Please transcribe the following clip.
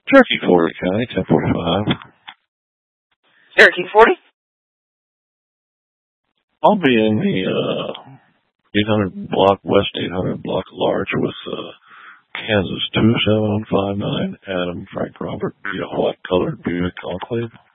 Cherokee 40 County, 1045. Cherokee 40? I'll be in the 800 block, West 800 block large with Kansas 27159, Adam Frank Robert, White Colored Buick Enclave.